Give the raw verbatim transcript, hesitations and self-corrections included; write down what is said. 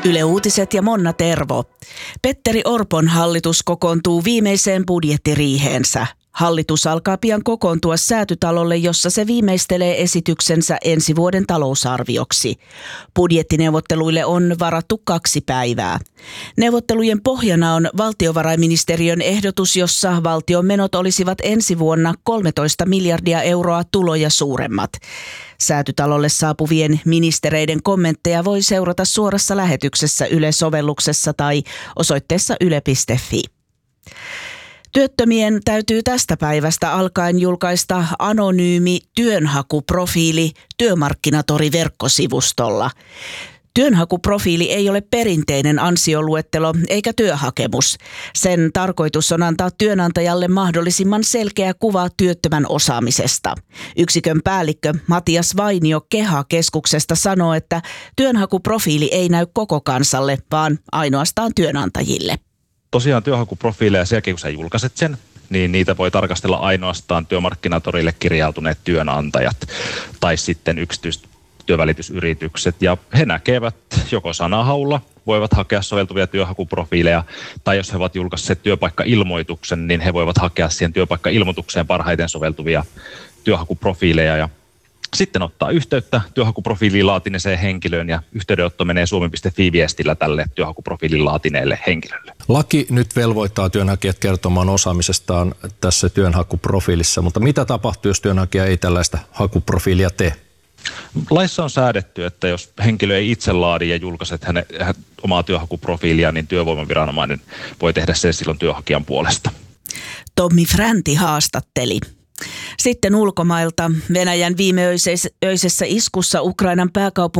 Yle Uutiset ja Monna Tervo. Petteri Orpon hallitus kokoontuu viimeiseen budjettiriiheensä. Hallitus alkaa pian kokoontua Säätytalolle, jossa se viimeistelee esityksensä ensi vuoden talousarvioksi. Budjettineuvotteluille on varattu kaksi päivää. Neuvottelujen pohjana on valtiovarainministeriön ehdotus, jossa valtion menot olisivat ensi vuonna kolmetoista miljardia euroa tuloja suuremmat. Säätytalolle saapuvien ministereiden kommentteja voi seurata suorassa lähetyksessä Yle-sovelluksessa tai osoitteessa yle piste fi. Työttömien täytyy tästä päivästä alkaen julkaista anonyymi työnhakuprofiili Työmarkkinatori-verkkosivustolla. Työnhakuprofiili ei ole perinteinen ansioluettelo eikä työhakemus. Sen tarkoitus on antaa työnantajalle mahdollisimman selkeä kuva työttömän osaamisesta. Yksikön päällikkö Matias Vainio Keha-keskuksesta sanoo, että työnhakuprofiili ei näy koko kansalle, vaan ainoastaan työnantajille. Tosiaan työnhakuprofiileja sen jälkeen, kun sä julkaiset sen, niin niitä voi tarkastella ainoastaan Työmarkkinatorille kirjautuneet työnantajat tai sitten yksityiset työvälitysyritykset. Ja he näkevät joko sanahaulla, voivat hakea soveltuvia työhakuprofiileja, tai jos he ovat julkaisseet työpaikkailmoituksen, niin he voivat hakea siihen työpaikkailmoitukseen parhaiten soveltuvia työhakuprofiileja. Ja sitten ottaa yhteyttä työhakuprofiilin laatineeseen henkilöön ja yhteydenotto menee suomi piste fi-viestillä tälle työhakuprofiilin laatineelle henkilölle. Laki nyt velvoittaa työnhakijat kertomaan osaamisestaan tässä työnhakuprofiilissa, mutta mitä tapahtuu, jos työnhakija ei tällaista hakuprofiilia tee? Laissa on säädetty, että jos henkilö ei itse laadi ja julkaise hänen, hänen omaa työhakuprofiilia, niin työvoimaviranomainen voi tehdä sen silloin työnhakijan puolesta. Tommi Fränti haastatteli. Sitten ulkomailta. Venäjän viimeöisessä iskussa Ukrainan pääkaupunki